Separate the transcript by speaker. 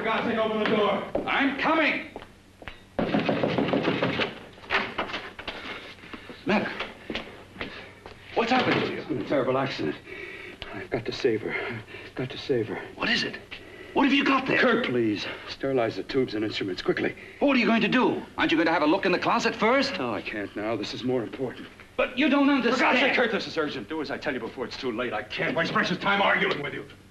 Speaker 1: God's sake, open the door.
Speaker 2: I'm coming. Mac, what's happened to you?
Speaker 3: It's been a terrible accident. I've got to save her. I've got to save her.
Speaker 2: What is it? What have you got there?
Speaker 3: Kurt, please. Sterilize the tubes and instruments, quickly.
Speaker 2: What are you going to do? Aren't you going to have a look in the closet first?
Speaker 3: No, I can't now. This is more important.
Speaker 2: But you don't understand.
Speaker 1: For God's sake, Kurt, this is urgent. Do as I tell you before it's too late. I can't waste precious time arguing with you.